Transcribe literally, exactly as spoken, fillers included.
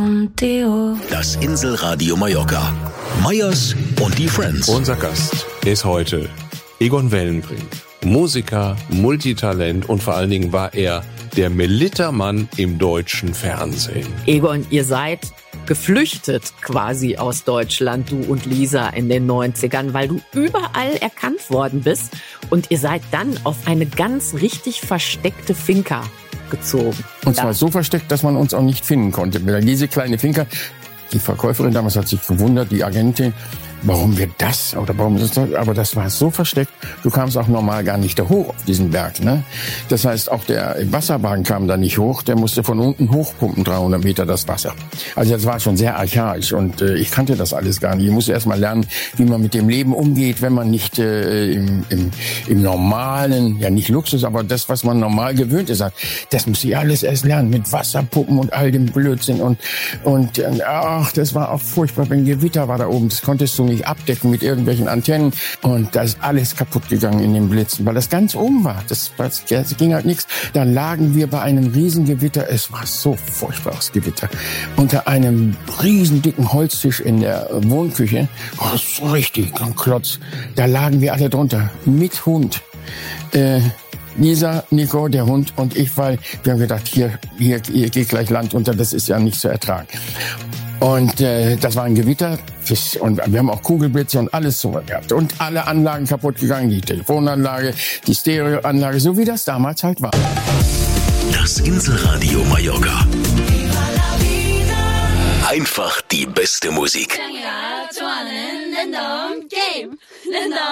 contigo. Das Inselradio Mallorca. Meyers und die Friends. Unser Gast ist heute Egon Wellenbrink. Musiker, Multitalent und vor allen Dingen war er der Melitta-Mann im deutschen Fernsehen. Egon, ihr seid geflüchtet quasi aus Deutschland, du und Lisa in den neunzigern, weil du überall erkannt worden bist und ihr seid dann auf eine ganz richtig versteckte Finca gezogen. Und zwar so versteckt, dass man uns auch nicht finden konnte. Diese kleine Finca, die Verkäuferin damals hat sich gewundert, die Agentin, warum wir das oder warum ist das, aber das war so versteckt, du kamst auch normal gar nicht da hoch auf diesen Berg, ne? Das heißt, auch der Wasserwagen kam da nicht hoch, der musste von unten hochpumpen, dreihundert Meter das Wasser. Also das war schon sehr archaisch und äh, ich kannte das alles gar nicht. Ich musste erst mal lernen, wie man mit dem Leben umgeht, wenn man nicht äh, im, im, im normalen, ja nicht Luxus, aber das, was man normal gewöhnt ist, das musste ich alles erst lernen, mit Wasserpuppen und all dem Blödsinn und, und äh, ach, das war auch furchtbar, wenn Gewitter war da oben, das konntest du nicht abdecken mit irgendwelchen Antennen und da ist alles kaputt gegangen in den Blitzen, weil das ganz oben war. Das, das, das ging halt nichts. Da lagen wir bei einem Riesengewitter. Es war so furchtbares Gewitter. Unter einem riesen dicken Holztisch in der Wohnküche. Oh, so richtig, ein Klotz. Da lagen wir alle drunter. Mit Hund. Äh, Lisa, Nico, der Hund und ich, weil wir haben gedacht, hier, hier, hier geht gleich Land unter. Das ist ja nicht zu ertragen. Und äh, das war ein Gewitter und wir haben auch Kugelblitze und alles so gehabt. Und alle Anlagen kaputt gegangen, die Telefonanlage, die Stereoanlage, so wie das damals halt war. Das Inselradio Mallorca. Einfach die beste Musik.